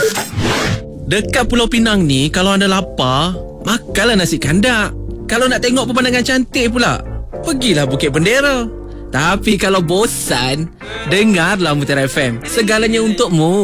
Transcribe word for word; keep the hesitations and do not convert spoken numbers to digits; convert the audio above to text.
Dekat Pulau Pinang ni, kalau anda lapar, makanlah nasi kandak. Kalau nak tengok pemandangan cantik pula, pergilah Bukit Bendera. Tapi kalau bosan, dengarlah Mutiara F M. Segalanya untukmu.